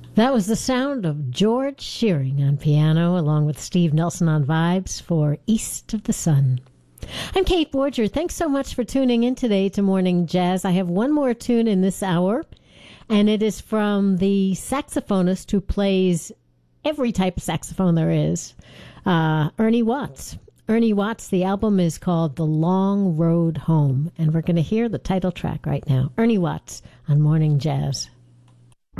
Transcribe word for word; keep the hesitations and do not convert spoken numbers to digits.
That was the sound of George Shearing on piano, along with Steve Nelson on vibes for East of the Sun. I'm Kate Borger. Thanks so much for tuning in today to Morning Jazz. I have one more tune in this hour, and it is from the saxophonist who plays every type of saxophone there is, uh, Ernie Watts. Ernie Watts, the album is called The Long Road Home, and we're going to hear the title track right now. Ernie Watts on Morning Jazz.